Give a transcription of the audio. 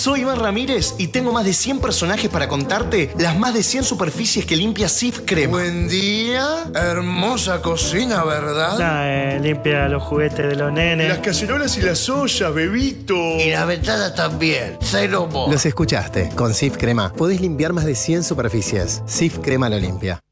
Soy Iván Ramírez y tengo más de 100 personajes para contarte las más de 100 superficies que limpia Cif Crema. Buen día, hermosa cocina, ¿verdad? Limpia los juguetes de los nenes. Las cacerolas y las ollas, bebito. Y la ventana también, cero mo. Los escuchaste. Con Cif Crema podés limpiar más de 100 superficies. Cif Crema lo limpia.